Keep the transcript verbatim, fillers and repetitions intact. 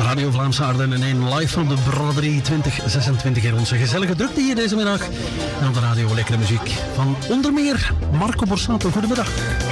Radio Vlaamse Ardennen één live van de Braderie twintig zesentwintig in onze gezellige drukte hier deze middag. En op de radio lekkere muziek van onder meer Marco Borsato. Goedemiddag.